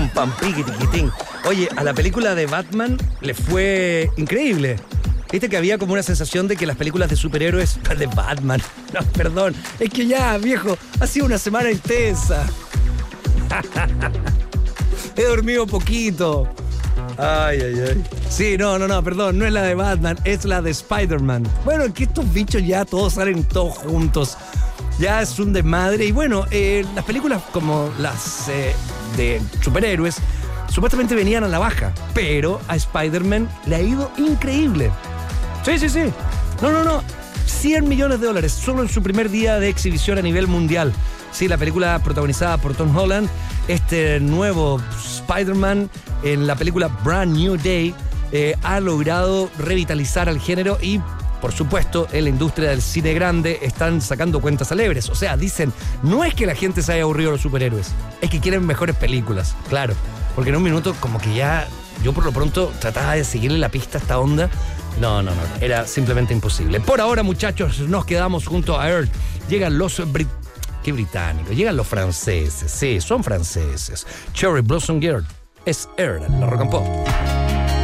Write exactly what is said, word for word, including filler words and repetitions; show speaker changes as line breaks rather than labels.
pum, pam, piquitiquitín. Oye, a la película de Batman le fue increíble. Viste que había como una sensación de que las películas de superhéroes de Batman. No, perdón. Es que ya, viejo, ha sido una semana intensa. He dormido poquito. Ay, ay, ay. Sí, no, no, no, perdón, no es la de Batman, es la de Spider-Man. Bueno, es que estos bichos ya todos salen todos juntos. Ya es un desmadre. Y bueno, eh, las películas como las eh, de superhéroes supuestamente venían a la baja, pero a Spider-Man le ha ido increíble. Sí, sí, sí. No, no, no. cien millones de dólares solo en su primer día de exhibición a nivel mundial. Sí, la película protagonizada por Tom Holland, este nuevo Spider-Man en la película Brand New Day, eh, ha logrado revitalizar al género y, por supuesto, en la industria del cine grande están sacando cuentas alebres. O sea, dicen, no es que la gente se haya aburrido de los superhéroes, es que quieren mejores películas, claro. Porque en un minuto como que ya, yo por lo pronto trataba de seguirle la pista a esta onda. No, no, no, era simplemente imposible. Por ahora, muchachos, nos quedamos junto a Earth. Llegan los brit- ¿Qué británicos? Llegan los franceses. Sí, son franceses. Cherry Blossom Girl es Earth, la Rock and Pop.